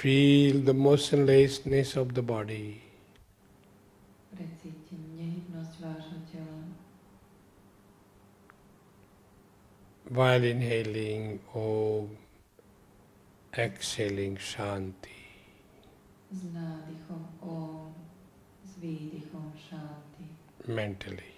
Feel the motionlessness of the body. Precítim nehybnosť vášho tela. While inhaling Om, exhaling Shanti. S nádychom Om, s výdychom Šanti. Mentally.